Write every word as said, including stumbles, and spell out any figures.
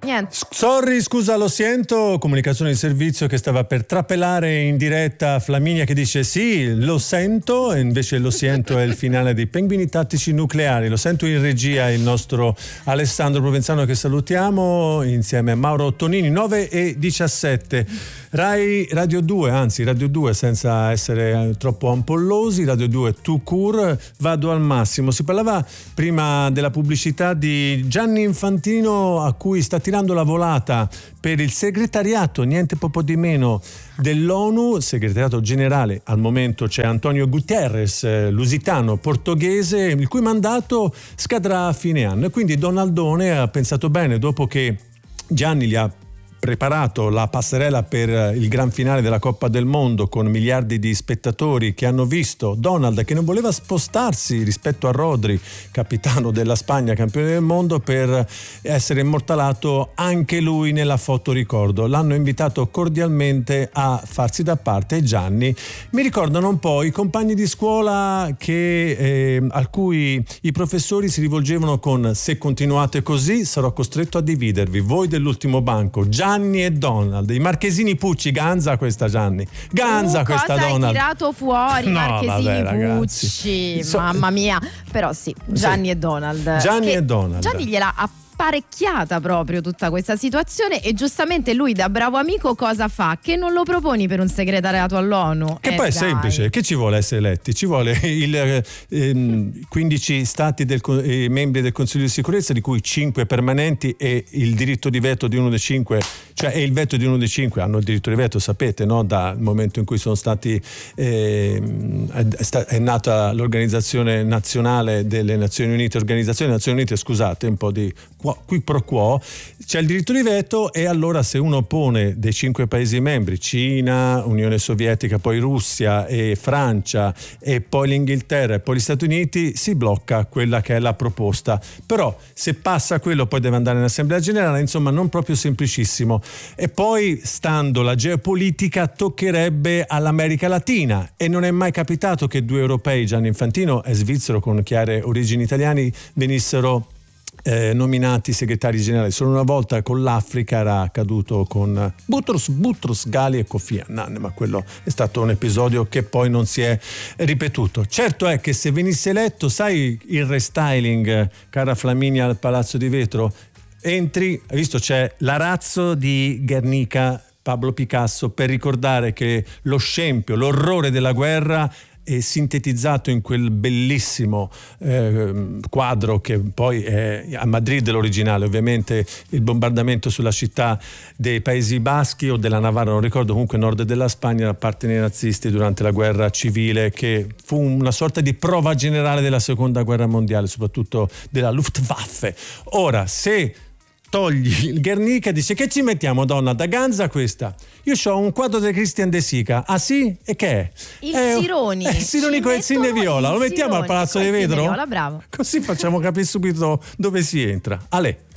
Niente. Sorry, scusa, lo sento. Comunicazione di servizio che stava per trapelare in diretta Flaminia che dice sì, lo sento, e invece lo sento è il finale di Pinguini Tattici Nucleari. Lo sento in regia il nostro Alessandro Provenzano che salutiamo insieme a Mauro Tonini. Nove e diciassette. Rai Radio due, anzi Radio due senza essere troppo ampollosi, Radio due tout court, vado al massimo. Si parlava prima della pubblicità di Gianni Infantino a cui sta tirando la volata per il segretariato, niente poco di meno, dell'ONU, segretariato generale. Al momento c'è Antonio Guterres, lusitano portoghese, il cui mandato scadrà a fine anno, e quindi Donaldone ha pensato bene, dopo che Gianni gli ha preparato la passerella per il gran finale della Coppa del Mondo con miliardi di spettatori che hanno visto Donald che non voleva spostarsi rispetto a Rodri, capitano della Spagna, campione del mondo, per essere immortalato anche lui nella foto ricordo. L'hanno invitato cordialmente a farsi da parte, e Gianni mi ricordano un po' i compagni di scuola che, eh, a cui i professori si rivolgevano con: se continuate così sarò costretto a dividervi, voi dell'ultimo banco, Gianni Gianni e Donald, i Marchesini Pucci. Ganza questa Gianni, ganza uh, questa cosa Donald. Hai tirato fuori no, Marchesini vabbè, Pucci, so, mamma mia. Però sì, Gianni sì. e Donald. Gianni che e Donald. Gianni gliela ha apparecchiata proprio tutta questa situazione, e giustamente lui da bravo amico cosa fa? Che non lo proponi per un segretariato all'ONU? Che eh, poi è dai. semplice, che ci vuole essere eletti? Ci vuole il ehm, quindici stati del, eh, membri del Consiglio di sicurezza, di cui cinque permanenti, e il diritto di veto di uno dei cinque, cioè e il veto di uno dei cinque hanno il diritto di veto, sapete, no? Dal momento in cui sono stati eh, è, sta, è nata l'Organizzazione Nazionale delle Nazioni Unite, Organizzazione delle Nazioni Unite, scusate, un po' di qui pro quo, c'è il diritto di veto, e allora se uno pone dei cinque paesi membri, Cina, Unione Sovietica, poi Russia e Francia e poi l'Inghilterra e poi gli Stati Uniti, si blocca quella che è la proposta. Però se passa quello poi deve andare in Assemblea Generale, insomma non proprio semplicissimo. E poi, stando la geopolitica, toccherebbe all'America Latina, e non è mai capitato che due europei, Gianni Infantino è svizzero con chiare origini italiane, venissero Eh, nominati segretari generali. Solo una volta con l'Africa era accaduto con Boutros Boutros Ghali e Kofi Annan, ma quello è stato un episodio che poi non si è ripetuto. Certo è che se venisse eletto, sai il restyling, cara Flaminia, al Palazzo di Vetro, entri, hai visto c'è l'arazzo di Guernica, Pablo Picasso, per ricordare che lo scempio, l'orrore della guerra è sintetizzato in quel bellissimo eh, quadro che poi è a Madrid, l'originale, ovviamente il bombardamento sulla città dei Paesi Baschi o della Navarra, non ricordo, comunque nord della Spagna, da parte dei nazisti durante la guerra civile, che fu una sorta di prova generale della seconda guerra mondiale, soprattutto della Luftwaffe. Ora, se togli il Guernica e dice: che ci mettiamo, donna, da Ganza questa? Io ho un quadro di Christian De Sica. Ah sì? E che è? Il è, Sironi. È il Sironi con il Cine Viola. Lo mettiamo al Palazzo di Vetro? Viola, bravo. Così facciamo capire subito dove si entra. Ale.